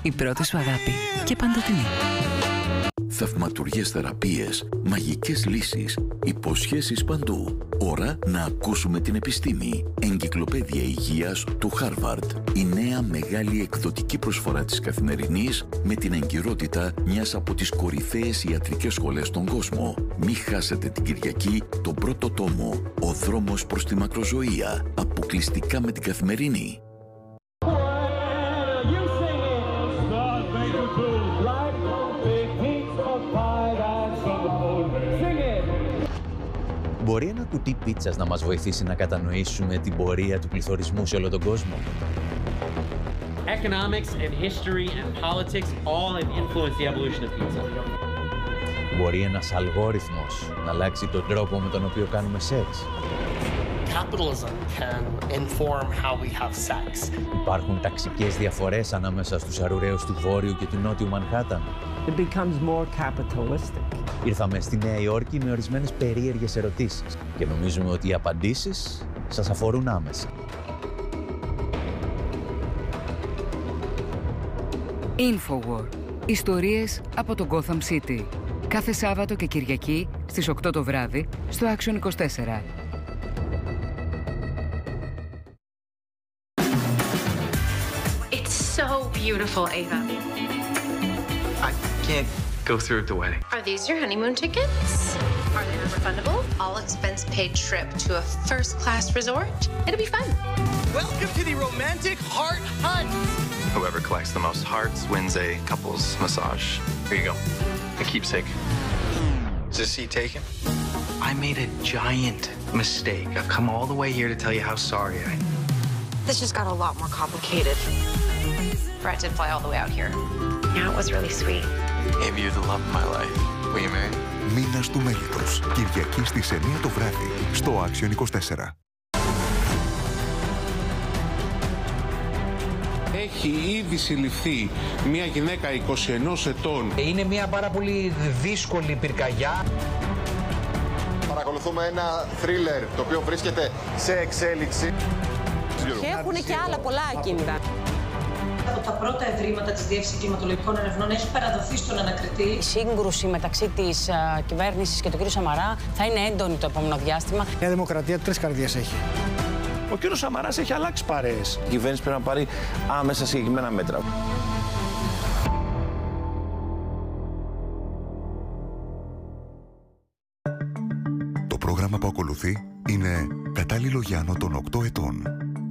Η πρώτη σου αγάπη και παντοτινή. Θαυματουργές θεραπείες, μαγικές λύσεις, υποσχέσεις παντού. Ώρα να ακούσουμε την επιστήμη. Εγκυκλοπαίδεια υγείας του Χάρβαρντ. Η νέα μεγάλη εκδοτική προσφορά της Καθημερινής με την εγκυρότητα μιας από τις κορυφαίες ιατρικές σχολές στον κόσμο. Μη χάσετε την Κυριακή τον πρώτο τόμο. Ο δρόμος προς τη μακροζωία. Αποκλειστικά με την Καθημερινή. Μπορεί ένα κουτί πίτσας να μας βοηθήσει να κατανοήσουμε την πορεία του πληθωρισμού σε όλο τον κόσμο? Economics and history and politics all have influenced the evolution of pizza. Μπορεί ένας αλγόριθμος να αλλάξει τον τρόπο με τον οποίο κάνουμε σεξ? Capitalism can inform how we have sex. Υπάρχουν ταξικές διαφορές ανάμεσα στους αρουραίους του Βόρειου και του Νότιου Μανχάταν? It becomes more capitalistic. Ήρθαμε στη Νέα Υόρκη με ορισμένες περίεργες ερωτήσεις και νομίζουμε ότι οι απαντήσεις σας αφορούν άμεσα. Infowar. Ιστορίες από το Gotham City. Κάθε Σάββατο και Κυριακή στις 8 το βράδυ στο Action 24. It's so beautiful, Ava. I can't go through with the wedding. Are these your honeymoon tickets? Are they refundable? All expense paid trip to a first-class resort? It'll be fun. Welcome to the romantic heart hunt. Whoever collects the most hearts wins a couple's massage. Here you go. A keepsake. Is this seat taken? I made a giant mistake. I've come all the way here to tell you how sorry I am. This just got a lot more complicated. Brett did fly all the way out here. Yeah, it was really sweet. Maybe you're the love of my life. Will you marry me? Μήνας του μέλητος. Κυριακή στις 9 το βράδυ στο Action 24. Έχει ήδη συλληφθεί μια γυναίκα 21 ετών. Είναι μια πάρα πολύ δύσκολη πυρκαγιά. Παρακολουθούμε ένα θρίλερ το οποίο βρίσκεται σε εξέλιξη. Και έχουν και άλλα πολλά ακίνητα. Από τα πρώτα ευρήματα της Διεύθυνσης Κλιματολογικών Ερευνών έχει παραδοθεί στον ανακριτή. Η σύγκρουση μεταξύ της κυβέρνησης και του κ. Σαμαρά θα είναι έντονη το επόμενο διάστημα. Η Δημοκρατία 3 καρδιές έχει. Ο κ. Σαμαράς έχει αλλάξει παρέες. Η κυβέρνηση πρέπει να πάρει άμεσα συγκεκριμένα μέτρα. Το πρόγραμμα που ακολουθεί είναι κατάλληλο για άνω των 8 ετών.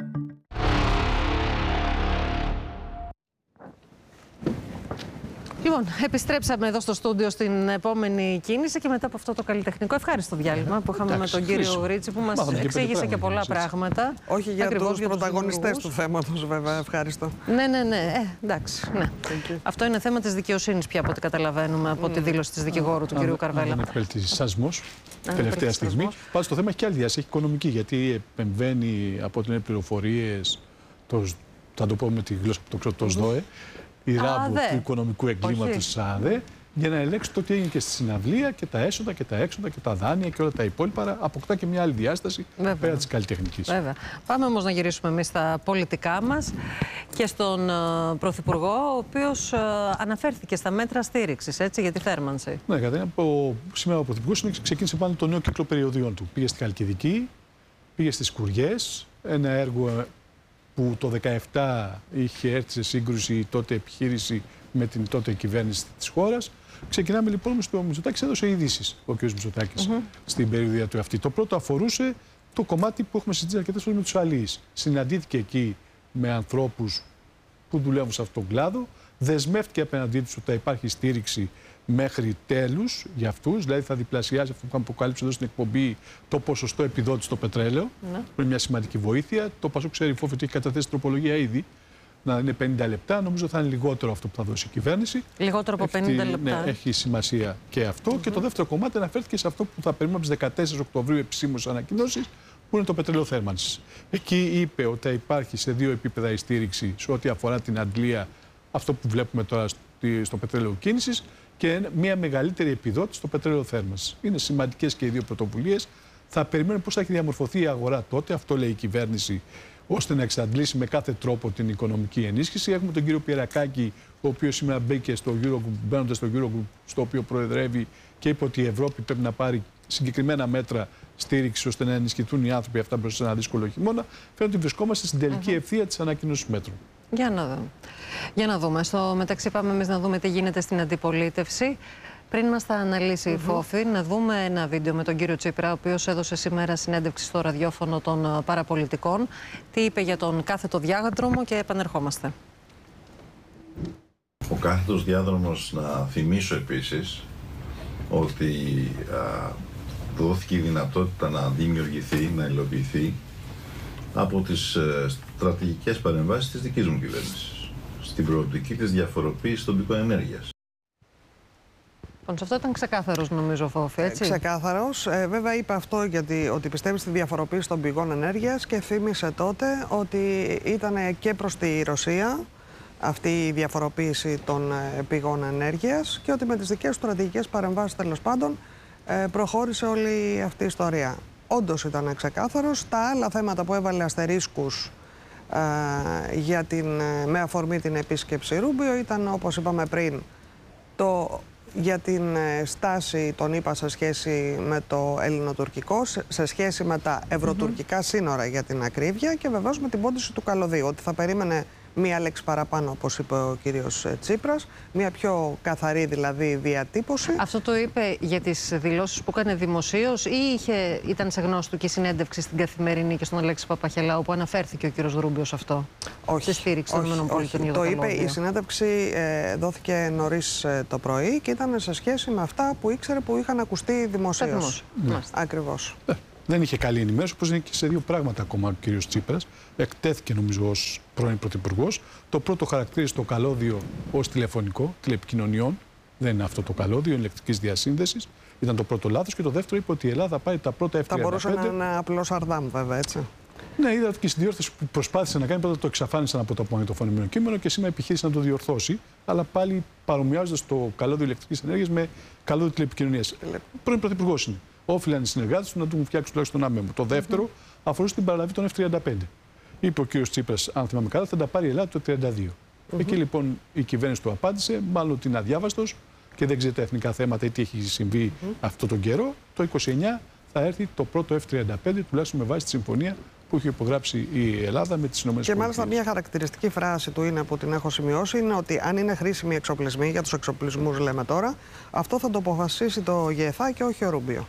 Λοιπόν, επιστρέψαμε εδώ στο στούντιο στην επόμενη κίνηση και μετά από αυτό το καλλιτεχνικό ευχάριστο διάλειμμα που είχαμε με τον κύριο Ρίτσι που μας εξήγησε και πολλά πράγματα. Όχι για τους πρωταγωνιστές του θέματος, βέβαια. Ευχαριστώ. Ναι. Εντάξει. Ναι. Αυτό είναι θέμα της δικαιοσύνης πια από ό,τι καταλαβαίνουμε από τη δήλωση της δικηγόρου του κυρίου Καρβέλα. Αν επέλθει σασμός, τελευταία στιγμή. Πάντως το θέμα έχει και άλλη διάσταση, έχει οικονομική, γιατί επεμβαίνει από ό,τι είναι πληροφορίες, θα το πω με τη γλώσσα που το ξέρω, το ΣΔΟΕ, η ράμπου του οικονομικού εγκλήματος της ΑΔΕ, για να ελέγξει το τι έγινε και στη συναυλία και τα έσοδα και τα έξοδα και τα δάνεια και όλα τα υπόλοιπα. Αποκτά και μια άλλη διάσταση πέρα της καλλιτεχνικής. Βέβαια. Πάμε όμως να γυρίσουμε εμείς στα πολιτικά μας και στον Πρωθυπουργό, ο οποίος αναφέρθηκε στα μέτρα στήριξης, έτσι, για τη θέρμανση. Ναι, σήμερα ο Πρωθυπουργός ξεκίνησε πάνω το νέο κύκλο περιοδιών του. Πήγε στη Χαλκιδική, πήγε στις Κουριές, ένα έργο που το 2017 είχε έρθει σε σύγκρουση η τότε επιχείρηση με την τότε κυβέρνηση της χώρας. Ξεκινάμε λοιπόν με το Μητσοτάκης, έδωσε ειδήσεις ο κ. Μητσοτάκης στην περιοδία του αυτή. Το πρώτο αφορούσε το κομμάτι που έχουμε συζητήσει αρκετές φορές με τους αλλοίς. Συναντήθηκε εκεί με ανθρώπους που δουλεύουν σε αυτόν τον κλάδο, δεσμεύτηκε απέναντί τους ότι θα υπάρχει στήριξη μέχρι τέλους για αυτούς, δηλαδή θα διπλασιάσει αυτό που αποκάλυψε εδώ στην εκπομπή το ποσοστό επιδότηση στο πετρέλαιο. Ναι. Που είναι μια σημαντική βοήθεια. Το Πασόκ ξέρει φόβο ότι έχει καταθέσει τροπολογία ήδη. Να είναι 50 λεπτά. Νομίζω θα είναι λιγότερο αυτό που θα δώσει η κυβέρνηση. Λιγότερο από 50 λεπτά. Ναι, έχει σημασία και αυτό. Και το δεύτερο κομμάτι αναφέρθηκε σε αυτό που θα περιμένουμε από τις 14 Οκτωβρίου επισήμως ανακοινώσεις, που είναι το πετρέλαιο θέρμανσης. Εκεί είπε ότι θα υπάρχει σε 2 επίπεδα η στήριξη σε ό,τι αφορά την αντλία, αυτό που βλέπουμε τώρα στο πετρέλαιο κίνησης, και μια μεγαλύτερη επιδότηση στο πετρέλαιο θέρμανσης. Είναι σημαντικές και οι 2 πρωτοβουλίες. Θα περιμένουμε πώς θα έχει διαμορφωθεί η αγορά τότε. Αυτό λέει η κυβέρνηση, ώστε να εξαντλήσει με κάθε τρόπο την οικονομική ενίσχυση. Έχουμε τον κύριο Πιερακάκη, ο οποίος σήμερα μπήκε στο Eurogroup, μπαίνοντας στο Eurogroup, στο οποίο προεδρεύει και είπε ότι η Ευρώπη πρέπει να πάρει συγκεκριμένα μέτρα στήριξη ώστε να ενισχυθούν οι άνθρωποι αυτά μπροστά σε ένα δύσκολο χειμώνα. Φαίνεται ότι βρισκόμαστε στην τελική ευθεία της ανακοίνωσης μέτρων. Για να δούμε. Στο μεταξύ, πάμε εμείς να δούμε τι γίνεται στην αντιπολίτευση. Πριν μας τα αναλύσει η Φόφη, να δούμε ένα βίντεο με τον κύριο Τσίπρα, ο οποίος έδωσε σήμερα συνέντευξη στο ραδιόφωνο των παραπολιτικών. Τι είπε για τον κάθετο διάδρομο και επανερχόμαστε. Ο κάθετος διάδρομος, να θυμίσω επίσης ότι δόθηκε η δυνατότητα να δημιουργηθεί, να υλοποιηθεί από τις στρατηγικές παρεμβάσεις της δικής μου κυβέρνησης στην προοπτική της διαφοροποίησης των πηγών ενέργειας. Λοιπόν, σε αυτό ήταν ξεκάθαρος, νομίζω, Φόφη, έτσι. Ξεκάθαρος. Βέβαια, είπε αυτό ότι πιστεύει στη διαφοροποίηση των πηγών ενέργειας και θύμισε τότε ότι ήταν και προς τη Ρωσία αυτή η διαφοροποίηση των πηγών ενέργειας και ότι με τις δικές του στρατηγικές παρεμβάσεις, τέλος πάντων, προχώρησε όλη αυτή η ιστορία. Όντως ήταν ξεκάθαρος. Τα άλλα θέματα που έβαλε αστερίσκους με αφορμή την επίσκεψη Ρούμπιο ήταν, όπως είπαμε πριν, για την στάση των ΗΠΑ σε σχέση με το ελληνοτουρκικό, σε σχέση με τα ευρωτουρκικά σύνορα για την ακρίβεια και βεβαίως με την πόντιση του καλωδίου, ότι θα περίμενε μία λέξη παραπάνω, όπως είπε ο κύριος Τσίπρας, μία πιο καθαρή δηλαδή διατύπωση. Αυτό το είπε για τις δηλώσεις που έκανε δημοσίως ή ήταν σε γνώση του και συνέντευξη στην Καθημερινή και στον Αλέξη Παπαχελάου, όπου αναφέρθηκε ο κύριος Ρούμπιο σε αυτό? Όχι. Στη στήριξη των ΗΠΑ. Το είπε, η συνέντευξη δόθηκε νωρίς το πρωί και ήταν σε σχέση με αυτά που ήξερε που είχαν ακουστεί δημοσίως. Ακριβώς. Δεν είχε καλή ενημέρωση, όπως είναι και σε δύο πράγματα ακόμα ο κύριος Τσίπρας. Εκτέθηκε, νομίζω, ως πρώην πρωθυπουργός. Το πρώτο χαρακτήρισε το καλώδιο ως τηλεφωνικό, τηλεπικοινωνιών. Δεν είναι αυτό το καλώδιο, ηλεκτρικής διασύνδεσης. Ήταν το πρώτο λάθος. Και το δεύτερο είπε ότι η Ελλάδα πάει τα πρώτα F-35. Θα μπορούσε να είναι απλό Σαρδάμ, βέβαια, έτσι. Ναι, είδατε και στη διόρθωση που προσπάθησε να κάνει, πρώτα το εξαφάνισαν από το μαγνητοφωνημένο κείμενο και σήμερα επιχείρησε να το διορθώσει. Αλλά πάλι παρομοιάζοντας το καλώδιο ηλεκτρικής ενέργειας με καλώδιο τηλεπικοινωνίας. Πρώην πρωθυπουργός είναι. Όφυλαν οι συνεργάτες του να του φτιάξουν τουλάχιστον ένα μέμο. Το δεύτερο αφορούσε την παραλαβή των F-35. Είπε ο κ. Τσίπρας, αν θυμάμαι καλά, θα τα πάρει η Ελλάδα το 1932. Εκεί λοιπόν η κυβέρνηση του απάντησε, μάλλον ότι είναι αδιάβαστος και δεν ξέρει τα εθνικά θέματα ή τι έχει συμβεί αυτόν τον καιρό. Το 1929 θα έρθει το πρώτο F-35, τουλάχιστον με βάση τη συμφωνία που είχε υπογράψει η Ελλάδα με τις ΗΠΑ. Και μάλιστα μια χαρακτηριστική φράση του είναι που την έχω σημειώσει, είναι ότι αν είναι χρήσιμοι εξοπλισμοί, για τους εξοπλισμούς λέμε τώρα, αυτό θα το αποφασίσει το ΓΕΘΑ και όχι ο Ρούμπιο.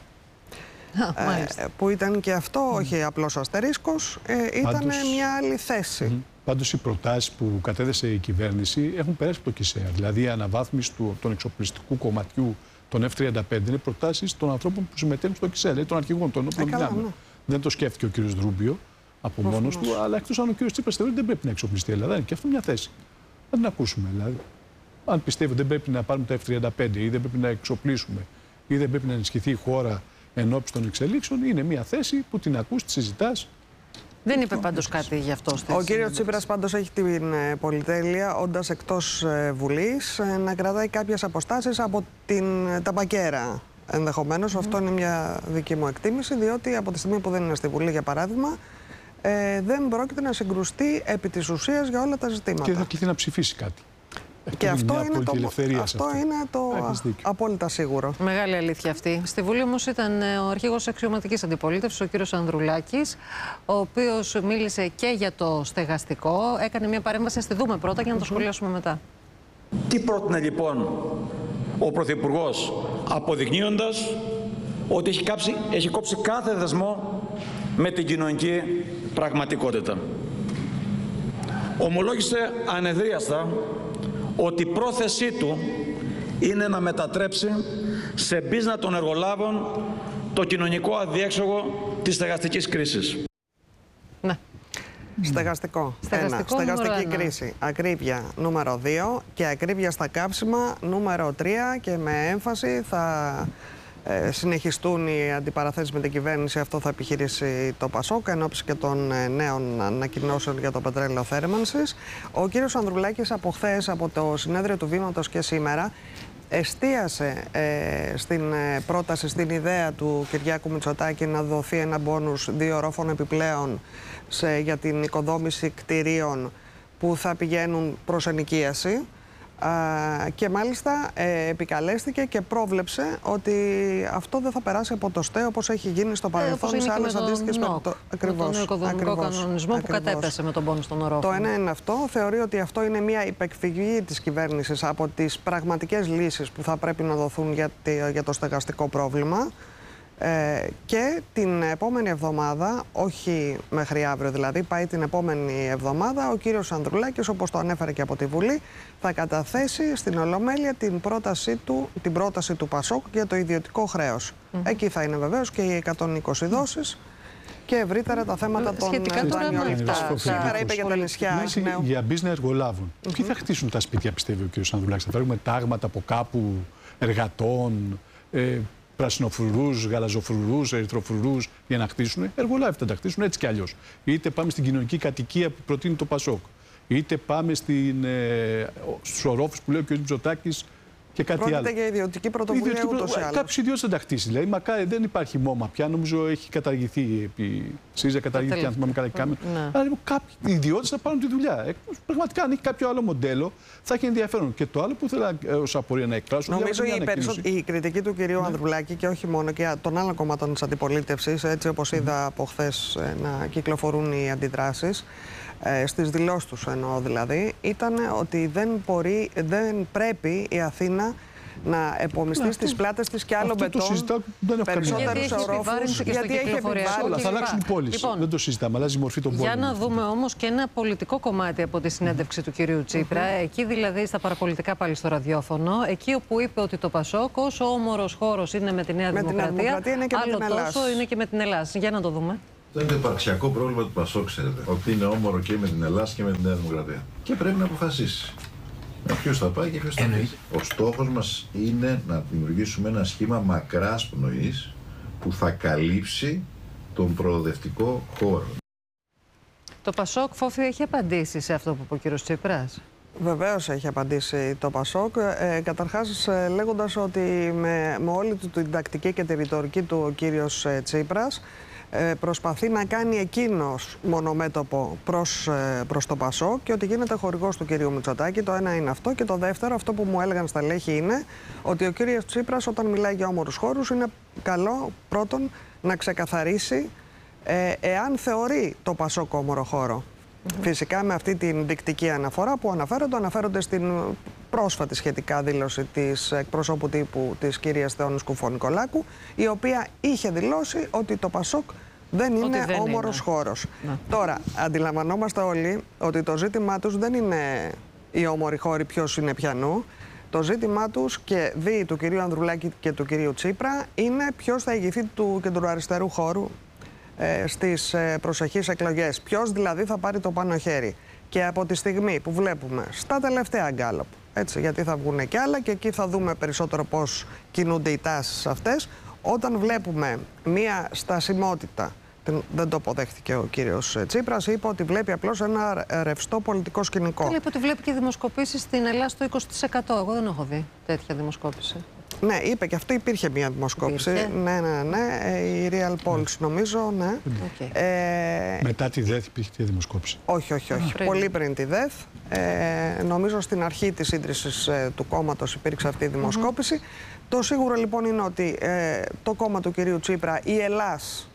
Που ήταν και αυτό, όχι απλώς αστερίσκος, ήταν μια άλλη θέση. Πάντως οι προτάσεις που κατέθεσε η κυβέρνηση έχουν περάσει από το ΚΙΣΕΑ. Δηλαδή η αναβάθμιση των εξοπλιστικού κομματιού των F-35 είναι προτάσεις των ανθρώπων που συμμετέχουν στο ΚΙΣΕΑ, δηλαδή των αρχηγών των όπλων δυνάμεων. Δεν το σκέφτηκε ο κ. Ρούμπιο από μόνος του, αλλά εκτός αν ο κ. Τσίπρας θεωρεί ότι δεν πρέπει να εξοπλιστεί η Ελλάδα. Είναι και αυτό μια θέση. Θα την ακούσουμε δηλαδή. Αν πιστεύει ότι δεν πρέπει να πάρουμε τα F-35 ή δεν πρέπει να εξοπλίσουμε ή δεν πρέπει να ενισχυθεί η χώρα εν ώψη των εξελίξεων, είναι μια θέση που την ακούς, τη συζητάς. Δεν είπε πάντως κάτι γι' αυτό. Ο κύριος Τσίπρας πάντως έχει την πολυτέλεια, όντας εκτός Βουλής, να κρατάει κάποιες αποστάσεις από τα μπακέρα. Ενδεχομένως, αυτό είναι μια δική μου εκτίμηση, διότι από τη στιγμή που δεν είναι στη Βουλή, για παράδειγμα, δεν πρόκειται να συγκρουστεί επί της ουσίας για όλα τα ζητήματα. Και θα κληθεί να ψηφίσει κάτι. Και αυτό είναι το απόλυτα σίγουρο. Μεγάλη αλήθεια αυτή. Στη Βουλή όμως ήταν ο αρχηγός αξιωματικής αντιπολίτευσης, ο κύριος Ανδρουλάκης, ο οποίος μίλησε και για το στεγαστικό. Έκανε μια παρέμβαση, στη δούμε πρώτα και να το σχολιάσουμε μετά. Τι πρότεινε λοιπόν ο Πρωθυπουργός, αποδεικνύοντας ότι έχει κόψει κάθε δεσμό με την κοινωνική πραγματικότητα? Ομολόγησε ανεδρίαστα ότι η πρόθεσή του είναι να μετατρέψει σε μπίζνα των εργολάβων το κοινωνικό αδιέξοδο της στεγαστικής κρίσης. Ναι. Στεγαστική κρίση. Ακρίβεια νούμερο 2 και ακρίβεια στα κάψιμα νούμερο 3 και με έμφαση θα συνεχιστούν οι αντιπαραθέσεις με την κυβέρνηση. Αυτό θα επιχειρήσει το ΠΑΣΟΚ εν ώψη και των νέων ανακοινώσεων για το πετρέλαιο θέρμανσης. Ο κύριος Ανδρουλάκης από χθες, από το συνέδριο του Βήματος και σήμερα, εστίασε στην πρόταση, στην ιδέα του Κυριάκου Μητσοτάκη να δοθεί ένα μπόνους 2 ορόφων επιπλέον για την οικοδόμηση κτηρίων που θα πηγαίνουν προς ενοικίαση. Και μάλιστα επικαλέστηκε και πρόβλεψε ότι αυτό δεν θα περάσει από το ΣΤΕ όπως έχει γίνει στο παρελθόν σε άλλες αντίστοιχες περιπτώσεις. Ακριβώς. Με τον οικοδομικό κανονισμό που κατέπεσε με τον πόνο στον ορόφο. Το ένα είναι αυτό. Θεωρεί ότι αυτό είναι μια υπεκφυγή της κυβέρνησης από τις πραγματικές λύσεις που θα πρέπει να δοθούν για το στεγαστικό πρόβλημα. Και την επόμενη εβδομάδα, όχι μέχρι αύριο δηλαδή, πάει την επόμενη εβδομάδα, ο κύριος Ανδρουλάκης, όπως το ανέφερε και από τη Βουλή, θα καταθέσει στην Ολομέλεια την πρόταση του ΠΑΣΟΚ για το ιδιωτικό χρέος. Εκεί θα είναι βεβαίως και οι 120 δόσεις και ευρύτερα τα θέματα των δανειών. Σήμερα είπε για τα νησιά. Για business εργολάβων. Ποιοι θα χτίσουν τα σπίτια, πιστεύει ο κύριος Ανδρουλάκης? Θα φέρουμε τάγματα από κάπου εργατών, πρασινοφρουρούς, γαλαζοφρουρούς, ερυθροφρουρούς για να χτίσουν. Εργολάβοι θα τα χτίσουν έτσι κι αλλιώς. Είτε πάμε στην κοινωνική κατοικία που προτείνει το ΠΑΣΟΚ, είτε πάμε στους ορόφους που λέει ο κ. Μητσοτάκης και κάτι άλλο. Πρόκειται για ιδιωτική πρωτοβουλία ούτως ή άλλως. Κάποιος ιδιώτης θα τα χτίσει. Δηλαδή, μακάρι, δεν υπάρχει μόμα πια. Νομίζω έχει καταργηθεί. ΣΥΡΙΖΑ καταργήθηκε, αν θυμάμαι καλά, και κάμερα. Αλλά λοιπόν, κάποιοι ιδιώτες θα πάρουν τη δουλειά. Πραγματικά, αν έχει κάποιο άλλο μοντέλο, θα έχει ενδιαφέρον. Και το άλλο που θέλω ως απορία να εκφράσω. Νομίζω η κριτική του κυρίου Ανδρουλάκη και όχι μόνο και των άλλων κομμάτων της αντιπολίτευσης, έτσι όπως είδα από χθες να κυκλοφορούν οι αντιδράσεις, στις δηλώσεις τους εννοώ δηλαδή, ήταν ότι δεν πρέπει η Αθήνα να επομιστεί στις πλάτες της και άλλο μπετόν, περισσότερους ορόφους, γιατί έχει επιβάλει. Θα αλλάξουν οι πόλεις. Λοιπόν, δεν το συζητάμε, αλλάζει η μορφή των πόλεων. Για να δούμε όμως και ένα πολιτικό κομμάτι από τη συνέντευξη του κυρίου Τσίπρα, εκεί δηλαδή στα παραπολιτικά πάλι στο ραδιόφωνο, εκεί όπου είπε ότι το ΠΑΣΟΚ, όσο όμορος χώρος είναι με τη Νέα Δημοκρατία, άλλο τόσο είναι και με την Ελλάδα. Για να το δούμε. Αυτό είναι το υπαρξιακό πρόβλημα του ΠΑΣΟΚ, ξέρετε. Ότι είναι όμορο και με την Ελλάδα και με τη Νέα Δημοκρατία. Και πρέπει να αποφασίσει. Ποιος θα πάει και ποιος θα πει. Ο στόχος μας είναι να δημιουργήσουμε ένα σχήμα μακράς πνοής που θα καλύψει τον προοδευτικό χώρο. Το ΠΑΣΟΚ, Φόφη, έχει απαντήσει σε αυτό που είπε ο κύριος Τσίπρας? Βεβαίως έχει απαντήσει το ΠΑΣΟΚ, καταρχάς λέγοντας ότι με όλη την τακτική και τη ρητορική του ο κύριος Τσίπρας προσπαθεί να κάνει εκείνος μονομέτωπο προς το ΠΑΣΟΚ και ότι γίνεται χορηγός του κυρίου Μητσοτάκη. Το ένα είναι αυτό. Και το δεύτερο, αυτό που μου έλεγαν στα Λέχη, είναι ότι ο κύριος Τσίπρας όταν μιλάει για όμορους χώρους είναι καλό πρώτον να ξεκαθαρίσει εάν θεωρεί το ΠΑΣΟΚ όμορο χώρο. Φυσικά με αυτή την δεικτική αναφορά που αναφέρονται στην πρόσφατη σχετικά δήλωση της εκπροσώπου τύπου της κυρίας Θεόνης Κουφό-Νικολάκου, η οποία είχε δηλώσει ότι το ΠΑΣΟΚ δεν είναι όμορος χώρος. Τώρα, αντιλαμβανόμαστε όλοι ότι το ζήτημά τους δεν είναι οι όμοροι χώροι ποιος είναι πιανού. Το ζήτημά τους και δι του κυρίου Ανδρουλάκη και του κυρίου Τσίπρα είναι ποιος θα ηγηθεί του κεντροαριστερού χώρου στις προσεχείς εκλογές. Ποιος δηλαδή θα πάρει το πάνω χέρι. Και από τη στιγμή που βλέπουμε στα τελευταία γκάλωπ, έτσι, γιατί θα βγουν και άλλα και εκεί θα δούμε περισσότερο πώς κινούνται οι τάσεις αυτές, όταν βλέπουμε μία στασιμότητα, δεν το αποδέχτηκε ο κύριος Τσίπρας, είπε ότι βλέπει απλώς ένα ρευστό πολιτικό σκηνικό. Είπε ότι βλέπει και δημοσκοπήσεις στην Ελλάδα στο 20%. Εγώ δεν έχω δει τέτοια δημοσκόπηση. Ναι, είπε και αυτό, υπήρχε μια δημοσκόπηση. Ναι. Η Real Polls νομίζω, ναι. Μετά τη ΔΕΘ υπήρχε τη δημοσκόπηση? Όχι. Πολύ πριν τη ΔΕΘ. Νομίζω στην αρχή της ίδρυσης του κόμματος υπήρξε αυτή η δημοσκόπηση. Το σίγουρο λοιπόν είναι ότι το κόμμα του κυρίου Τσίπρα, η Ελλάς,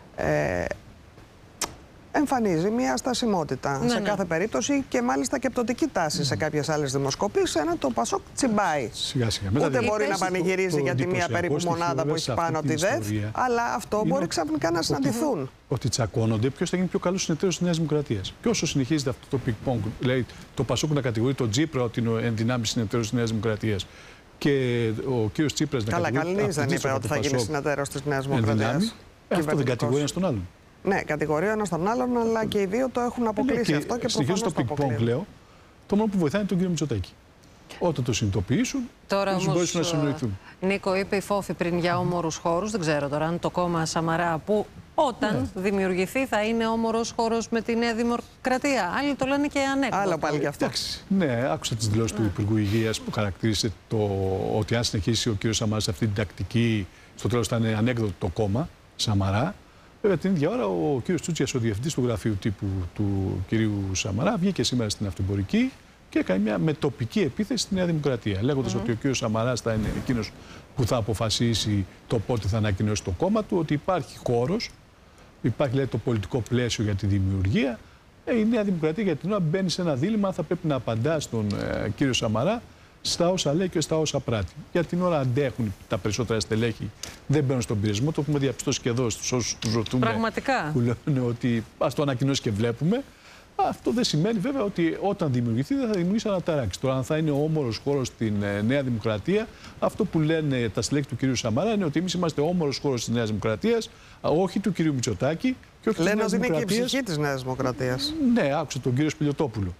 εμφανίζει μια στασιμότητα σε κάθε περίπτωση και μάλιστα και πτωτική τάση σε κάποιες άλλες δημοσκοπήσεις, ενώ το ΠΑΣΟΚ τσιμπάει. Ούτε μπορεί να πανηγυρίζει για τη μία περίπου μονάδα που έχει πάνω τη ΔΕΘ, αλλά αυτό μπορεί ξαφνικά να συναντηθούν. Ότι τσακώνονται ποιος θα γίνει πιο καλός συνεταίρος της Νέας Δημοκρατίας. Και όσο συνεχίζεται αυτό το πινκ-πονγκ, λέει το ΠΑΣΟΚ να κατηγορεί τον Τσίπρα ότι είναι ο ενδυνάμεις συνεταίρος της Νέας Δημοκρατίας και ο κύριος Τσίπρας να κατηγορεί. Καλά, κανείς δεν είπε ότι θα γίνει συνεταίρος της Νέας Δημοκρατίας. Αυτό δεν κατηγορεί ένας τον άλλον. Ναι, κατηγορεί ο ένας τον άλλον, αλλά και οι δύο το έχουν αποκλείσει αυτό και προφανώς το αποκλείουν. Λέω, το μόνο που βοηθάει είναι τον κύριο Μητσοτάκη. Όταν το συνειδητοποιήσουν, τώρα μπορούν να συνοηθούν. Νίκο, είπε η Φόφη πριν για όμορους χώρους. Δεν ξέρω τώρα αν το κόμμα Σαμαρά, που Όταν δημιουργηθεί, θα είναι όμορος χώρος με τη Νέα Δημοκρατία. Άλλοι το λένε και ανέκδοτο. Άλλο πάλι και αυτό. Εντάξει, ναι, άκουσα τις δηλώσεις του Υπουργού Υγείας που χαρακτήρισε ότι αν συνεχίσει ο κύριος Σαμαράς σε αυτή την τακτική, στο τέλος θα είναι ανέκδοτο το κόμμα Σαμαρά. Βέβαια, την ίδια ώρα ο κύριος Τσούτσιας, ο διευθυντής του γραφείου τύπου του κυρίου Σαμαρά, βγήκε σήμερα στην Αυτοεμπορική και έκανε μια μετοπική επίθεση στη Νέα Δημοκρατία. Λέγοντας ότι ο κύριος Σαμαράς θα είναι εκείνος που θα αποφασίσει το πότε θα ανακοινώσει το κόμμα του, ότι υπάρχει χώρος, υπάρχει λέει, το πολιτικό πλαίσιο για τη δημιουργία. Η Νέα Δημοκρατία για την ώρα μπαίνει σε ένα δίλημμα, θα πρέπει να απαντά στον κύριο Σαμαρά στα όσα λέει και στα όσα πράττει. Για την ώρα αντέχουν τα περισσότερα στελέχη, δεν μπαίνουν στον πειρασμό. Το έχουμε διαπιστώσει και εδώ στους όσους τους ρωτούμε. Πραγματικά. Που λένε ότι ας το ανακοινώσει και βλέπουμε. Αυτό δεν σημαίνει βέβαια ότι όταν δημιουργηθεί δεν θα δημιουργήσει αναταράξει. Τώρα, αν θα είναι όμορος χώρος στην Νέα Δημοκρατία, αυτό που λένε τα στελέχη του κυρίου Σαμαρά είναι ότι εμείς είμαστε όμορος χώρος της Νέας Δημοκρατίας, όχι του κυρίου Μητσοτάκη και όχι της Νέας Δημοκρατίας. Λένε ότι είναι και η ψυχή της Νέας Δημοκρατίας. Ναι, άκουσα τον κύριο Σπηλιοτόπουλο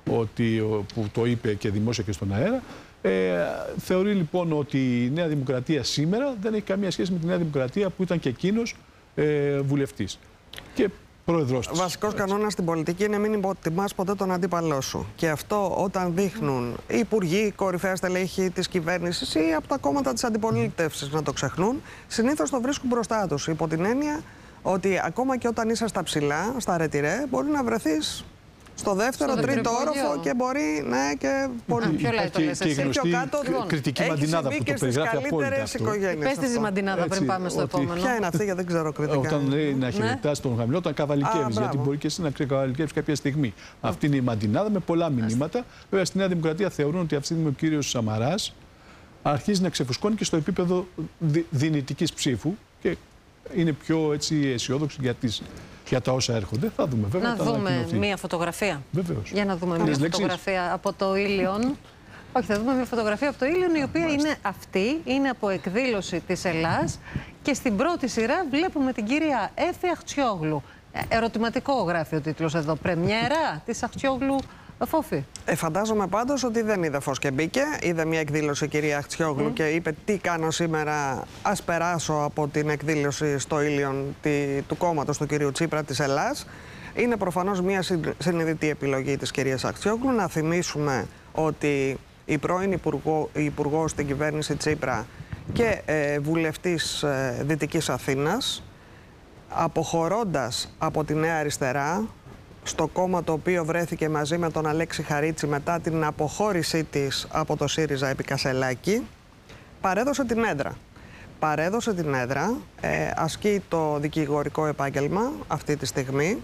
που το είπε και δημόσια και στον αέρα. Θεωρεί λοιπόν ότι η Νέα Δημοκρατία σήμερα δεν έχει καμία σχέση με τη Νέα Δημοκρατία που ήταν και εκείνος βουλευτής. Και βασικός κανόνας στην πολιτική είναι μην υποτιμάς ποτέ τον αντίπαλό σου. Και αυτό όταν δείχνουν οι υπουργοί, κορυφαία στελέχη της κυβέρνησης ή από τα κόμματα της αντιπολίτευσης να το ξεχνούν, συνήθως το βρίσκουν μπροστά τους. Υπό την έννοια ότι ακόμα και όταν είσαι στα ψηλά, στα ρετυρέ, μπορεί να βρεθείς στο δεύτερο, τρίτο όροφο και μπορεί και πολύ πιο κάτω. Κριτική μαντινάδα που το περιγράφει απόλυτα αυτό. Πες τη μαντινάδα πριν πάμε στο επόμενο. Ποια είναι αυτή, γιατί δεν ξέρω κριτικά. Όταν λέει να χαιρετάς τον χαμηλό, όταν καβαλικεύεις. Γιατί μπορεί και εσύ να καβαλικεύεις κάποια στιγμή. Αυτή είναι η μαντινάδα με πολλά μηνύματα. Βέβαια στη Νέα Δημοκρατία θεωρούν ότι αυτή τη στιγμή ο κύριος Σαμαράς αρχίζει να ξεφουσκώνει και στο επίπεδο δυνητικής ψήφου και είναι πιο αισιόδοξο για τα όσα έρχονται. Θα δούμε βέβαια. Να δούμε μία φωτογραφία. Βεβαίως. Για να δούμε μία φωτογραφία από το Ήλιον. Όχι, θα δούμε μία φωτογραφία από το Ήλιον, η οποία είναι αυτή, είναι από εκδήλωση της Ελλάς και στην πρώτη σειρά βλέπουμε την κυρία Έφη Αχτσιόγλου. Ερωτηματικό γράφει ο τίτλος εδώ. Πρεμιέρα της Αχτσιόγλου, Φόφη. Φαντάζομαι πάντως ότι δεν είδε φως και μπήκε. Είδε μια εκδήλωση η κυρία Αχτσιόγλου και είπε τι κάνω σήμερα, ας περάσω από την εκδήλωση στο Ήλιον του κόμματος του κυρίου Τσίπρα της Ελλάς. Είναι προφανώς μια συνειδητή επιλογή της κυρίας Αχτσιόγλου. Να θυμίσουμε ότι η πρώην υπουργός στην κυβέρνηση Τσίπρα και βουλευτής Δυτικής Αθήνας, αποχωρώντας από τη Νέα Αριστερά, στο κόμμα το οποίο βρέθηκε μαζί με τον Αλέξη Χαρίτση μετά την αποχώρησή της από το ΣΥΡΙΖΑ επί Κασελάκη, παρέδωσε την έδρα. Ασκεί το δικηγορικό επάγγελμα αυτή τη στιγμή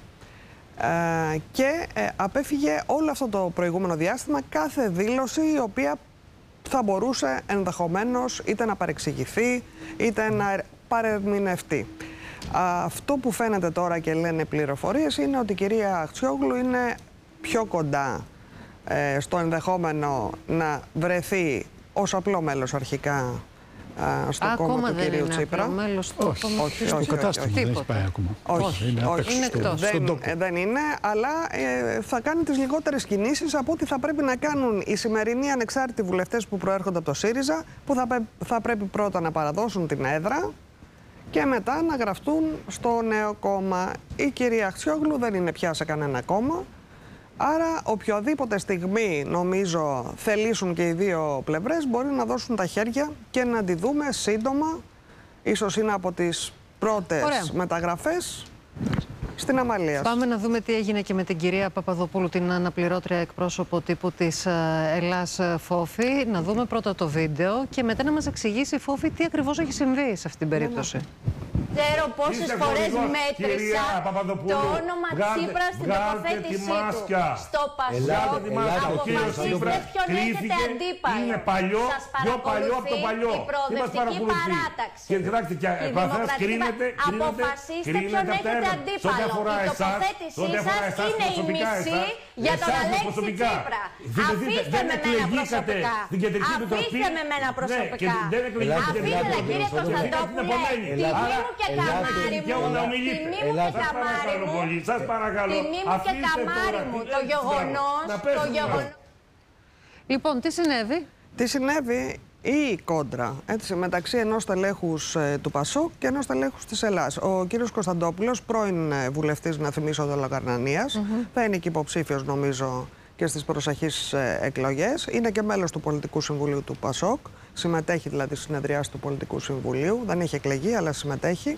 και απέφυγε όλο αυτό το προηγούμενο διάστημα κάθε δήλωση η οποία θα μπορούσε ενδεχομένως είτε να παρεξηγηθεί είτε να παρερμηνευτεί. Αυτό που φαίνεται τώρα και λένε πληροφορίες είναι ότι η κυρία Αχτσιόγλου είναι πιο κοντά στο ενδεχόμενο να βρεθεί ως απλό μέλος αρχικά στο κόμμα του κυρίου Τσίπρα. Όχι, στο κατάστημα δεν έχει πάει ακόμα. Όχι, είναι εκτός. Δεν είναι, αλλά θα κάνει τις λιγότερες κινήσεις από ό,τι θα πρέπει να κάνουν οι σημερινοί ανεξάρτητοι βουλευτές που προέρχονται από το ΣΥΡΙΖΑ, που θα πρέπει πρώτα να παραδώσουν την έδρα και μετά να γραφτούν στο νέο κόμμα. Η κυρία Αχτσιόγλου δεν είναι πια σε κανένα κόμμα, άρα οποιοδήποτε στιγμή νομίζω θελήσουν και οι δύο πλευρές μπορεί να δώσουν τα χέρια και να τη δούμε σύντομα, ίσως είναι από τις πρώτες μεταγραφές στην Αμαλία. Πάμε να δούμε τι έγινε και με την κυρία Παπαδοπούλου, την αναπληρώτρια εκπρόσωπο τύπου της Ελλάς, Φόφη. Να δούμε πρώτα το βίντεο και μετά να μας εξηγήσει η Φόφη τι ακριβώς έχει συμβεί σε αυτή την περίπτωση. Ξέρω πόσες φορές μέτρησα το όνομα Τσίπρα στην τοποθέτησή του. Στο Πασόκ αποφασίστε ποιον έχετε αντίπαλο. Είναι παλιό, πιο παλιό από το παλιό. Η προοδευτική παράταξη. Η δημοκρατική αποφασίστε ποιον έχετε αντίπαλο. Η τοποθέτησή σας είναι η μισή για τον Αλέξη Τσίπρα. Αφήστε με μένα προσωπικά. Αφήστε με μένα προσωπικά. Αφήστε κύριε Κωνσταντόπουλε, τιμή μου και καμάρι μου, το γεγονός. Λοιπόν, τι συνέβη? Τι συνέβη? η κόντρα μεταξύ ενός τελέχους του ΠΑΣΟΚ και ενός τελέχους της Ελλάς. Ο κύριος Κωνσταντόπουλος, πρώην βουλευτής, να θυμίσω, Δωλοκαρνανίας, θα είναι και υποψήφιος νομίζω και στις προσεχείς εκλογές. Είναι και μέλος του Πολιτικού Συμβουλίου του ΠΑΣΟΚ. Συμμετέχει δηλαδή στις συνεδριάσεις του Πολιτικού Συμβουλίου. Δεν έχει εκλεγεί, αλλά συμμετέχει.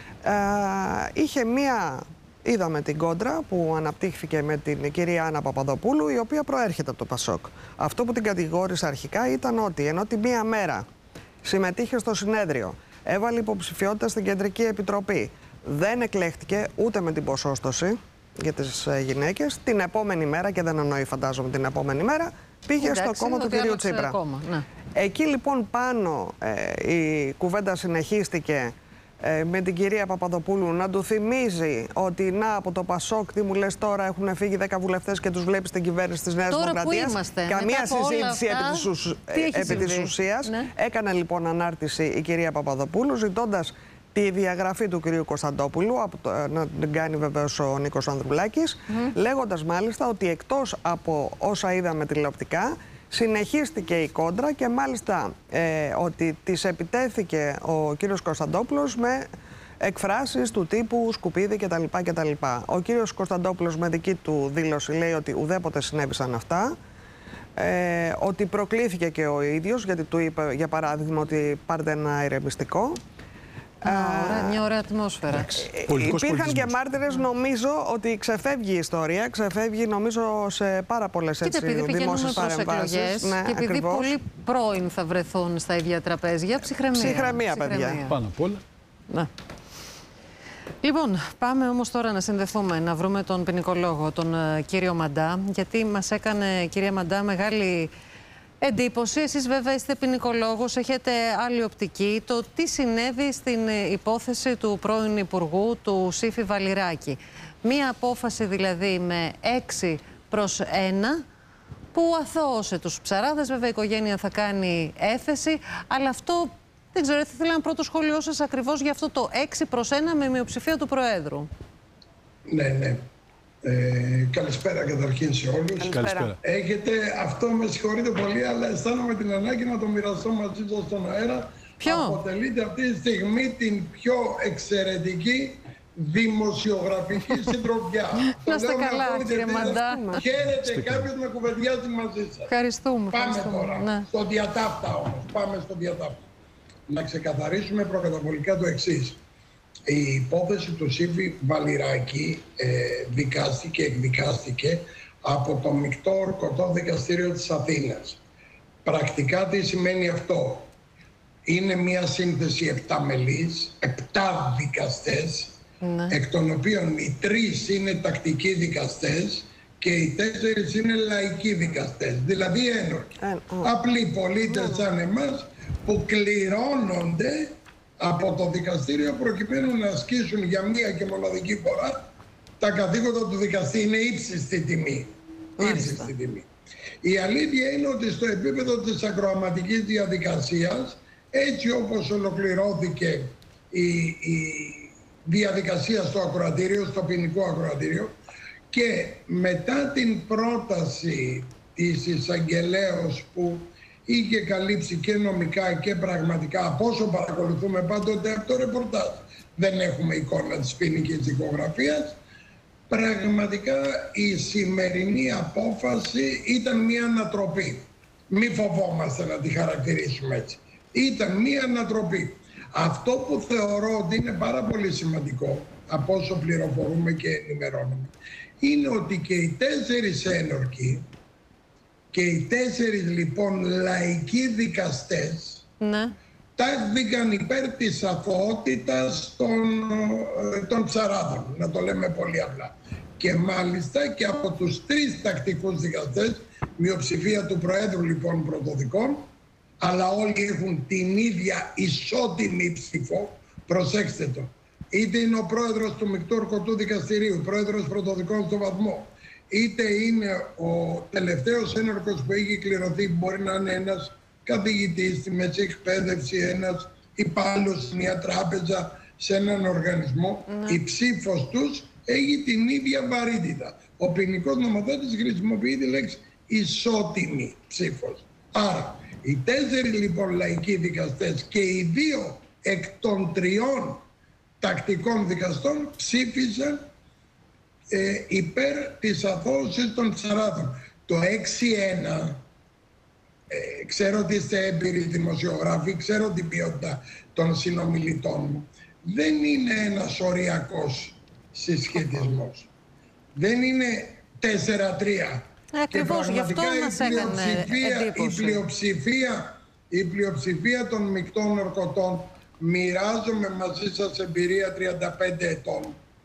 Είδαμε την κόντρα που αναπτύχθηκε με την κυρία Άννα Παπαδοπούλου, η οποία προέρχεται από το ΠΑΣΟΚ. Αυτό που την κατηγόρησε αρχικά ήταν ότι ενώ τη μία μέρα συμμετείχε στο συνέδριο, έβαλε υποψηφιότητα στην Κεντρική Επιτροπή, δεν εκλέχτηκε ούτε με την ποσόστοση για τις γυναίκες, την επόμενη μέρα, και δεν εννοεί φαντάζομαι την επόμενη μέρα, πήγε στο κόμμα του κυρίου Τσίπρα. Ναι. Εκεί λοιπόν πάνω η κουβέντα συνεχίστηκε με την κυρία Παπαδοπούλου να του θυμίζει ότι να, από το ΠΑΣΟΚ, τι μου λες τώρα, έχουν φύγει 10 βουλευτές και τους βλέπεις στην κυβέρνηση της Νέας Δημοκρατίας. Καμία συζήτηση επί της ουσίας. Ναι. Έκανε λοιπόν ανάρτηση η κυρία Παπαδοπούλου ζητώντας τη διαγραφή του κυρίου Κωνσταντόπουλου, να την κάνει βεβαίως ο Νίκος Ανδρουλάκης, λέγοντας μάλιστα ότι εκτός από όσα είδαμε τηλεοπτικά, συνεχίστηκε η κόντρα και μάλιστα ότι της επιτέθηκε ο κύριος Κωνσταντόπουλος με εκφράσεις του τύπου σκουπίδι κτλ. Ο κύριος Κωνσταντόπουλος με δική του δήλωση λέει ότι ουδέποτε συνέβησαν αυτά, ότι προκλήθηκε και ο ίδιος, γιατί του είπε για παράδειγμα ότι πάρτε ένα ηρεμιστικό. Μια ωραία ατμόσφαιρα. Υπήρχαν και μάρτυρες, νομίζω ότι ξεφεύγει η ιστορία, ξεφεύγει νομίζω σε πάρα πολλές δημόσιες παρεμβάσεις. Ναι, και επειδή ακριβώς. Πολλοί πρώην θα βρεθούν στα ίδια τραπέζια, ψυχραιμία. Παιδιά. Πάνω απ' όλα. Ναι. Λοιπόν, πάμε όμως τώρα να συνδεθούμε, να βρούμε τον ποινικολόγο, τον κύριο Μαντά, γιατί μας έκανε, κυρία Μαντά, μεγάλη εντύπωση. Εσείς βέβαια είστε ποινικολόγος, έχετε άλλη οπτική. Το τι συνέβη στην υπόθεση του πρώην Υπουργού, του Σύφη Βαλιράκη. Μία απόφαση δηλαδή με 6-1 που αθώωσε τους ψαράδες. Βέβαια η οικογένεια θα κάνει έφεση, αλλά αυτό δεν ξέρω, θα ήθελα ένα πρώτο σχόλιο σας ακριβώς για αυτό το 6-1 με μειοψηφία του Προέδρου. Ναι. Καλησπέρα καταρχήν σε όλους. Καλησπέρα. Έχετε, αυτό με συγχωρείτε πολύ, αλλά αισθάνομαι την ανάγκη να το μοιραστώ μαζί σας στον αέρα. Ποιο? Αποτελείται αυτή τη στιγμή την πιο εξαιρετική δημοσιογραφική συντροφιά. Να είστε καλά, κύριε Μαντά. Χαίρετε κάποιος να κουβεντιάζει μαζί σας. Ευχαριστούμε. Πάμε τώρα στο διατάφτα όμως. Πάμε στο διατάφτα. Να ξεκαθαρίσουμε προκαταβολικά το εξής. Η υπόθεση του Σύφη Βαλιράκη δικάστηκε, εκδικάστηκε από το Μεικτό Ορκωτό Δικαστήριο της Αθήνας. Πρακτικά τι σημαίνει αυτό? Είναι μια σύνθεση 7 μελής, 7 δικαστές, εκ των οποίων οι 3 είναι τακτικοί δικαστές και οι 4 είναι λαϊκοί δικαστές, δηλαδή ένορκοι. Απλοί πολίτες σαν εμάς που κληρώνονται από το δικαστήριο προκειμένου να ασκήσουν για μία και μοναδική φορά τα καθήκοντα του δικαστή. Είναι ύψιστη τιμή. Ύψιστη τιμή. Η αλήθεια είναι ότι στο επίπεδο της ακροαματικής διαδικασίας, έτσι όπως ολοκληρώθηκε η διαδικασία στο ακροατήριο, στο ποινικό ακροατήριο, και μετά την πρόταση της εισαγγελέως που είχε καλύψει και νομικά και πραγματικά, από όσο παρακολουθούμε πάντοτε από το ρεπορτάζ, δεν έχουμε εικόνα της ποινικής δικογραφίας, πραγματικά η σημερινή απόφαση ήταν μια ανατροπή. Μη φοβόμαστε να τη χαρακτηρίσουμε έτσι. Ήταν μια ανατροπή. Αυτό που θεωρώ ότι είναι πάρα πολύ σημαντικό, από όσο πληροφορούμε και ενημερώνουμε, είναι ότι και οι 4 ένορκοι και οι 4 λοιπόν λαϊκοί δικαστές τάχθηκαν υπέρ της αθωότητας των ψαράδων, να το λέμε πολύ απλά. Και μάλιστα και από τους 3 τακτικούς δικαστές, μειοψηφία του Προέδρου λοιπόν πρωτοδικών, αλλά όλοι έχουν την ίδια ισότιμη ψήφο, προσέξτε το. Είτε είναι ο πρόεδρος του Μεικτού Ορκωτού Δικαστηρίου, πρόεδρος πρωτοδικών στο βαθμό, είτε είναι ο τελευταίος ένορκος που έχει κληρωθεί, μπορεί να είναι ένας καθηγητής στη μέση εκπαίδευση, ένας υπάλληλος σε μια τράπεζα, σε έναν οργανισμό, η ψήφος τους έχει την ίδια βαρύτητα. Ο ποινικός νομοθέτης χρησιμοποιεί τη λέξη ισότιμη ψήφος. Άρα, Οι 4 λοιπόν λαϊκοί δικαστές και οι 2 εκ των 3 τακτικών δικαστών ψήφισαν υπέρ της αθώωσης των ψαράδων. Το 6-1, ξέρω ότι είστε έμπειροι δημοσιογράφοι, ξέρω την ποιότητα των συνομιλητών μου, δεν είναι ένας οριακός συσχετισμός. Δεν είναι 4-3. Ακριβώς, γι' αυτό μας έκανε εντύπωση. Η πλειοψηφία των μεικτών ορκωτών, μοιράζομαι μαζί σας εμπειρία 35 ετών,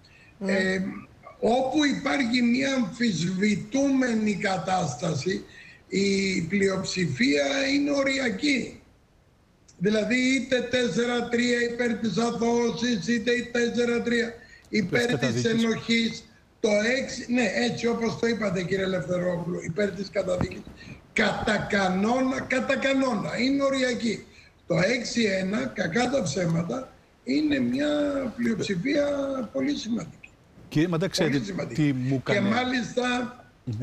όπου υπάρχει μια αμφισβητούμενη κατάσταση, η πλειοψηφία είναι οριακή. Δηλαδή είτε 4-3 υπέρ της αθώωσης, είτε 4-3 υπέρ της ενοχής. Το 6, ναι, έτσι όπως το είπατε κύριε Ελευθερόπουλο, υπέρ της καταδίκης, κατά κανόνα, είναι οριακή. Το 6-1, κακά τα ψέματα, είναι μια πλειοψηφία πολύ σημαντική. Κύριε Μαντά, ξέρετε τι μου κάνει. Και μάλιστα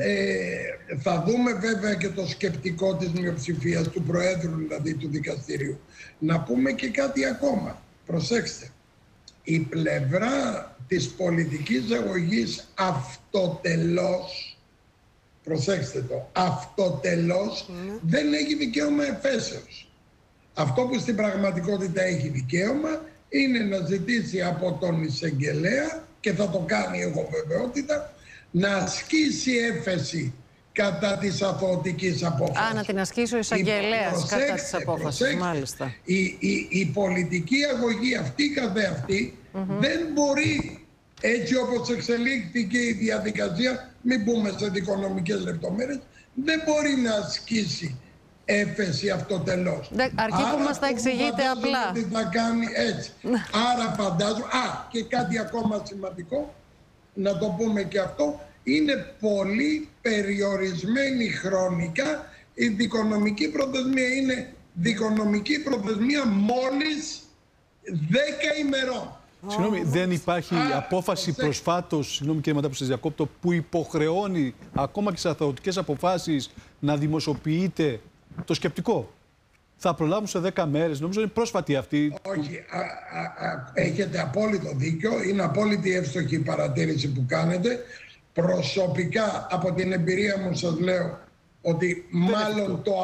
θα δούμε βέβαια και το σκεπτικό της μειοψηφίας, του Προέδρου δηλαδή του δικαστηρίου. Να πούμε και κάτι ακόμα. Προσέξτε. Η πλευρά της πολιτικής αγωγής αυτοτελώς, προσέξτε το, αυτοτελώς δεν έχει δικαίωμα εφέσεως. Αυτό που στην πραγματικότητα έχει δικαίωμα είναι να ζητήσει από τον εισαγγελέα, και θα το κάνει εγώ βεβαιότητα, να ασκήσει έφεση κατά της αθωωτικής απόφασης. Να την ασκήσει ο εισαγγελέας κατά της απόφασης, μάλιστα. Η πολιτική αγωγή αυτή καθεαυτή δεν μπορεί, έτσι όπως εξελίχθηκε η διαδικασία, μην πούμε σε δικονομικές λεπτομέρειες, δεν μπορεί να ασκήσει έφεση αυτοτελώς. Αρκεί που μας τα εξηγείτε απλά. Ότι θα κάνει έτσι. Άρα φαντάζομαι, και κάτι ακόμα σημαντικό, να το πούμε και αυτό, είναι πολύ περιορισμένη χρονικά η δικονομική προθεσμία. Είναι δικονομική προθεσμία μόλις 10 ημερών. Συγγνώμη, δεν υπάρχει απόφαση προσφάτως, συγγνώμη κύριε Μαντά που σας διακόπτω, που υποχρεώνει ακόμα και σε αθωωτικές αποφάσεις να δημοσιοποιείται το σκεπτικό? Θα προλάβουν σε 10 μέρες, νομίζω είναι πρόσφατη αυτή. Όχι, έχετε απόλυτο δίκιο, είναι απόλυτη εύστοχη η παρατήρηση που κάνετε. Προσωπικά, από την εμπειρία μου σας λέω ότι μάλλον το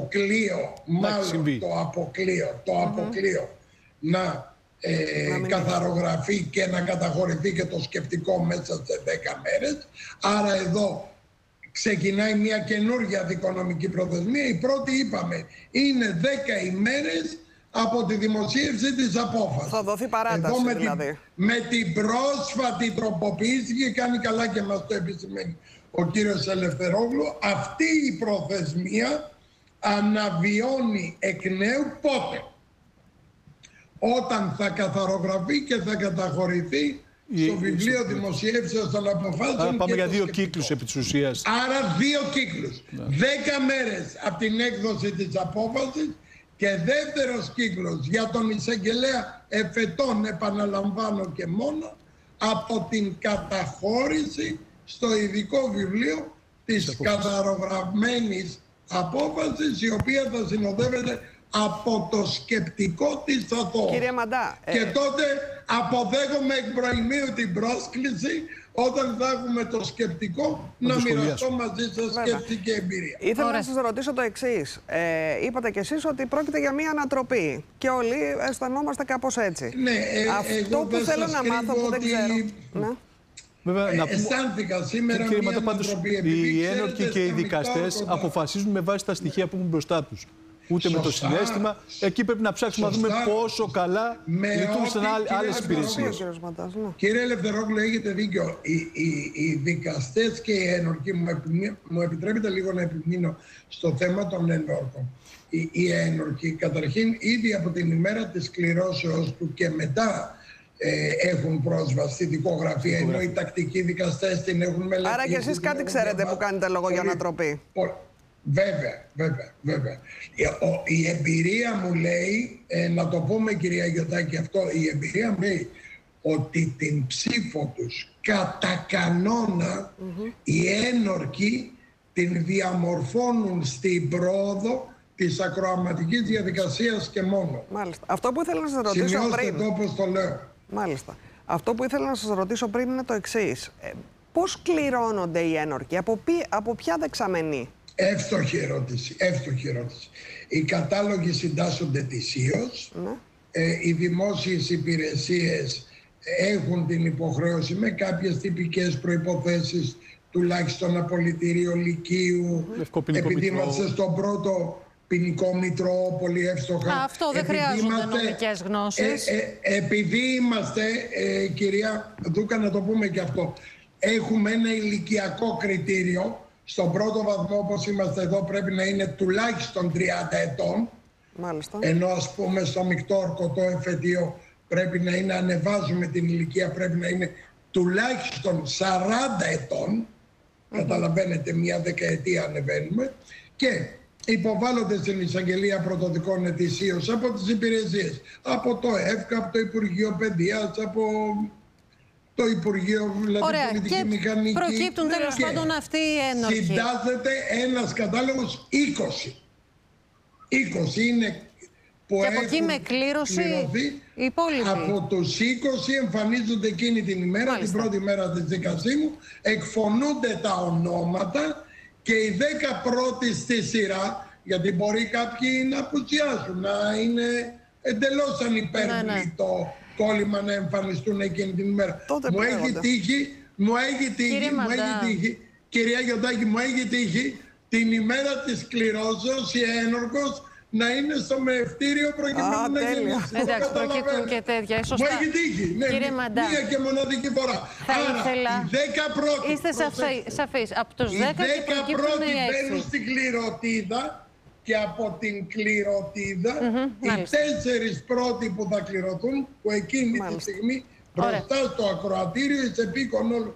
αποκλείω να καθαρογραφεί και να καταχωρηθεί και το σκεπτικό μέσα σε 10 μέρες. Άρα εδώ ξεκινάει μια καινούργια δικονομική προθεσμία. Η πρώτη, είπαμε, είναι 10 ημέρες από τη δημοσίευση της απόφασης. Θα δοθεί παράταση εδώ δηλαδή. Με την πρόσφατη τροποποίηση, και κάνει καλά και μας το επισημαίνει ο κύριος Ελευθερόγλου, αυτή η προθεσμία αναβιώνει εκ νέου πότε? Όταν θα καθαρογραφεί και θα καταχωρηθεί στο βιβλίο δημοσίευσεως των αποφάσεων. Άρα πάμε για 2 κύκλους επί της ουσίας. Άρα 2 κύκλους. 10 μέρες από την έκδοση της απόφασης και δεύτερος κύκλος για τον εισαγγελέα εφετών, επαναλαμβάνω και μόνο, από την καταχώρηση στο ειδικό βιβλίο της καθαρογραφημένης απόφασης, η οποία θα συνοδεύεται από το σκεπτικό της αθώωσης. Κύριε Μαντά, και τότε αποδέχομαι εκ προημίου την πρόσκληση, όταν θα έχουμε το σκεπτικό, να μοιραστώ μαζί σας σκέψη και εμπειρία. Ήθελα να σας ρωτήσω το εξής. Είπατε κι εσείς ότι πρόκειται για μία ανατροπή και όλοι αισθανόμαστε κάπως έτσι. Ναι, αυτό που θέλω να μάθω, που δεν ξέρω. Βέβαια, αισθάνθηκα σήμερα μία ανατροπή. Οι ένορκοι και οι δικαστές αποφασίζουν με βάση τα στοιχεία που έχουν μπροστά τους. Ούτε με το συναίσθημα. Εκεί πρέπει να ψάξουμε να δούμε πόσο καλά λειτουργούν σε άλλες υπηρεσίες. Κύριε Ελευθερόγλου, έχετε δίκιο. Οι δικαστές και οι ένορκοι, μου επιτρέπετε λίγο να επιμείνω στο θέμα των ενόρκων. Οι ένορκοι, καταρχήν, ήδη από την ημέρα της κληρώσεως του και μετά έχουν πρόσβαση στη δικογραφία, ενώ οι τακτικοί δικαστές την έχουν μελετήσει. Άρα και εσείς κάτι ξέρετε που κάνετε λόγο για ανατροπή. Βέβαια. Η εμπειρία μου λέει, να το πούμε κυρία Γιωτάκη αυτό, η εμπειρία μου λέει ότι την ψήφο τους κατά κανόνα οι ένορκοι την διαμορφώνουν στην πρόοδο της ακροαματικής διαδικασίας και μόνο. Μάλιστα. Αυτό που ήθελα να σας ρωτήσω Σημειώστε πριν... το όπως το λέω. Μάλιστα. Αυτό που ήθελα να σας ρωτήσω πριν είναι το εξής. Πώς κληρώνονται οι ένορκοι, από ποια δεξαμενή? Εύστοχη ερώτηση. Οι κατάλογοι συντάσσονται ετησίως. Οι δημόσιες υπηρεσίες έχουν την υποχρέωση με κάποιες τυπικές προϋποθέσεις, τουλάχιστον απολυτήριο λυκείου, επειδή είμαστε στον πρώτο ποινικό μητρό, πολύ εύστοχα. Αυτό δεν χρειάζονται νομικές γνώσεις. Επειδή είμαστε, κυρία Δούκα, να το πούμε και αυτό, έχουμε ένα ηλικιακό κριτήριο. Στον πρώτο βαθμό, όπως είμαστε εδώ, πρέπει να είναι τουλάχιστον 30 ετών. Μάλιστα. Ενώ, ας πούμε, στο μεικτό ορκωτό εφετείο πρέπει να είναι, ανεβάζουμε την ηλικία, πρέπει να είναι τουλάχιστον 40 ετών. Καταλαβαίνετε, μία δεκαετία ανεβαίνουμε. Και υποβάλλονται στην εισαγγελία πρωτοδικών ετησίως από τις υπηρεσίες. Από το ΕΦΚΑ, από το Υπουργείο Παιδείας, από το Υπουργείο, δηλαδή Πολιτική Μηχανική. Προκύπτουν τέλος πάντων αυτοί οι ένορκοι. Συντάσσεται ένας κατάλογος 20. 20 είναι που και από εκεί με κλήρωση οι υπόλοιποι. Από τους 20 εμφανίζονται εκείνη την ημέρα, την πρώτη μέρα της δικασίμου, εκφωνούνται τα ονόματα και οι 10 πρώτοι στη σειρά, γιατί μπορεί κάποιοι να απουσιάσουν, να είναι εντελώς ανυπέρβλητο το κόλλημα να εμφανιστούν εκείνη την ημέρα. Μου έχει τύχει, κυρία Γιοντάκη, μου έχει τύχει την ημέρα της κληρώσεως η ένορκος να είναι στο μεευτήριο προκειμένου να γεννήσει. Εντάξει, προκύπτουν και τέτοια. Μου έχει τύχει. Κύριε Μαντά, μία και μοναδική φορά. Άρα, οι 10 πρώτοι. Είστε σαφείς. Από τους 10 πρώτοι μπαίνουν στην κληροτίδα και από την κληροτίδα οι 4 πρώτοι που θα κληρωθούν, που εκείνη τη στιγμή μπροστά στο ακροατήριο εις επίκον όλου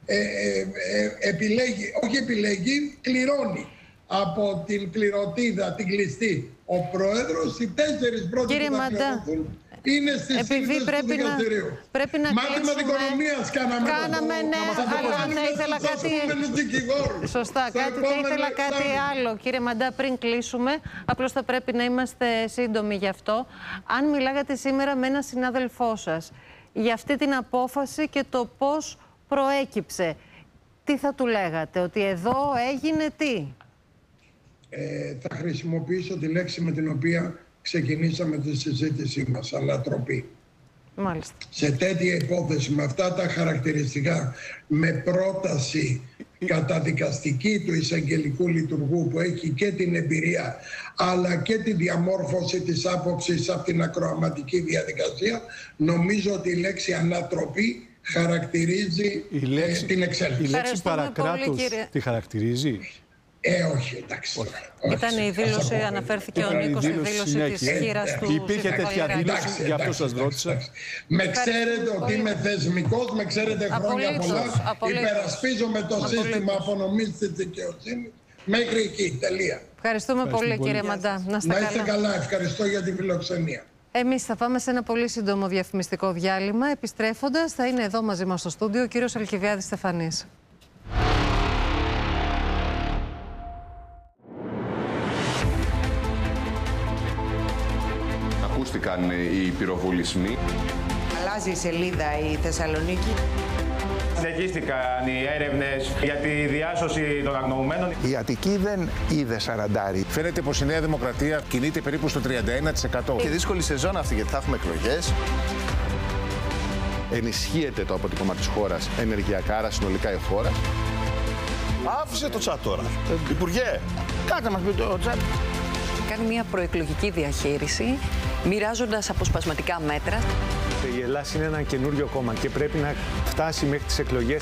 κληρώνει από την κληροτίδα, την κλειστή, ο πρόεδρος, οι 4 πρώτοι που θα κληρωθούν είναι στη σύνδεση του δικαστηρίου. Πρέπει να μάθημα δικονομίας κάναμε. Ναι, αλλά θα ήθελα κάτι... Σωστά, θα ήθελα κάτι άλλο. Κύριε Μαντά, πριν κλείσουμε, απλώς θα πρέπει να είμαστε σύντομοι γι' αυτό. Αν μιλάγατε σήμερα με έναν συνάδελφό σας για αυτή την απόφαση και το πώς προέκυψε, τι θα του λέγατε, ότι εδώ έγινε τι? Θα χρησιμοποιήσω τη λέξη με την οποία ξεκινήσαμε τη συζήτησή μας, ανατροπή. Μάλιστα. Σε τέτοια υπόθεση, με αυτά τα χαρακτηριστικά, με πρόταση καταδικαστική του εισαγγελικού λειτουργού που έχει και την εμπειρία αλλά και τη διαμόρφωση της άποψης από την ακροαματική διαδικασία, νομίζω ότι η λέξη ανατροπή χαρακτηρίζει την εξέλιξη. Η λέξη παρακράτους τη χαρακτηρίζει? Όχι, εντάξει. Ήταν η δήλωση, αναφέρθηκε ο Νίκος, η δήλωση της χείρας του. Υπήρχε τέτοια δήλωση, γι' αυτό σας ρώτησα. Με ξέρετε ότι είμαι θεσμικός, με ξέρετε χρόνια πολλά. Υπερασπίζομαι το σύστημα απονομής της δικαιοσύνης μέχρι εκεί, τελεία. Ευχαριστούμε πολύ, κύριε Μαντά. Να είστε καλά, ευχαριστώ για την φιλοξενία. Εμείς θα πάμε σε ένα πολύ σύντομο διαφημιστικό διάλειμμα. Επιστρέφοντας, θα είναι εδώ μαζί μας στο στούντιο ο κύριος Αλκιβιάδης Στεφανής. Ακούστηκαν οι πυροβολισμοί. Αλλάζει η σελίδα η Θεσσαλονίκη. Συνεχίστηκαν οι έρευνες για τη διάσωση των αγνοωμένων. Η Αττική δεν είδε σαραντάρι. Φαίνεται πως η Νέα Δημοκρατία κινείται περίπου στο 31%. Και δύσκολη σεζόν αυτή, γιατί θα έχουμε εκλογές. Ενισχύεται το αποτύπωμα της χώρας ενεργειακά, άρα συνολικά η χώρα. Άφησε το τσάτ τώρα. Υπουργέ, κάτε μας πει το τσάτ. Κάνει μια προεκλογική διαχείριση, μοιράζοντας αποσπασματικά μέτρα. Η Ελλάδα είναι ένα καινούριο κόμμα και πρέπει να φτάσει μέχρι τις εκλογές.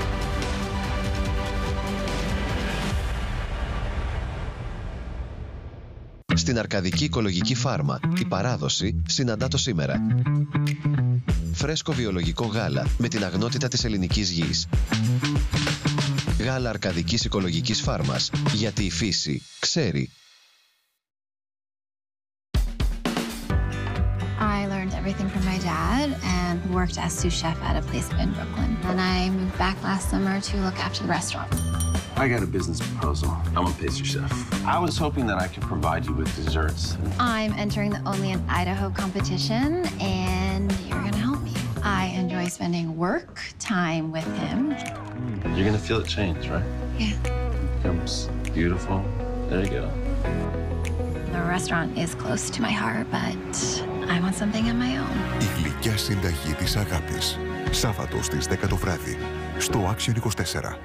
Στην Αρκαδική Οικολογική Φάρμα, η παράδοση συναντά το σήμερα. Φρέσκο βιολογικό γάλα με την αγνότητα της ελληνικής γης. Γάλα Αρκαδικής Οικολογικής Φάρμας, γιατί η φύση ξέρει. I learned learned everything from my dad and worked as sous chef at a place in Brooklyn. And I moved back last summer to look after the restaurant. I got a business proposal. I'm a pastry chef. I was hoping that I could provide you with desserts. I'm entering the Only in Idaho competition, and you're gonna help me. I enjoy spending work time with him. You're gonna feel it change, right? Yeah. It becomes beautiful. There you go. The restaurant is close to my heart, but I want something on my own. Η γλυκιά συνταγή της αγάπης. Σάββατο στις 10 το βράδυ. Στο Action 24.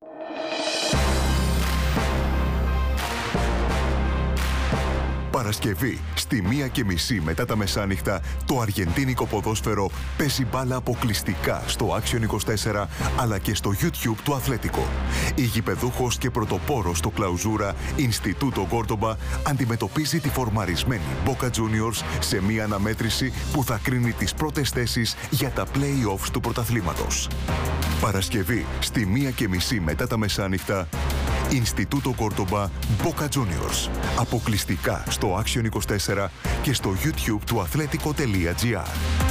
Παρασκευή, στη 1:30 μετά τα μεσάνυχτα, το αργεντίνικο ποδόσφαιρο παίζει μπάλα αποκλειστικά στο Action 24, αλλά και στο YouTube του Αθλέτικο. Η γηπεδούχος και πρωτοπόρος στο Κλαουζούρα Ινστιτούτο Κόρντομπα αντιμετωπίζει τη φορμαρισμένη Boca Juniors σε μια αναμέτρηση που θα κρίνει τις πρώτες θέσεις για τα play-offs του πρωταθλήματος. Παρασκευή, στη 1:30 μετά τα μεσάνυχτα, Ινστιτούτο Κόρντομπα Boca Juniors. Αποκλειστικά στο Action 24 και στο YouTube του αθλέτικο.gr.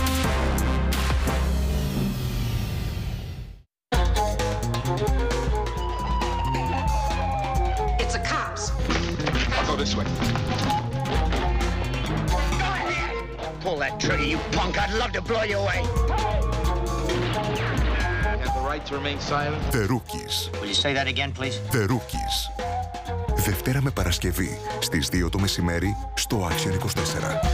It's the cops. I'll go this way. Go ahead. Pull that trigger, you punk. I'd love to blow you away. To remain silent. The Rookies. Will you say that again, please? The Rookies. Δευτέρα με Παρασκευή στις 2 το μεσημέρι στο Action 24.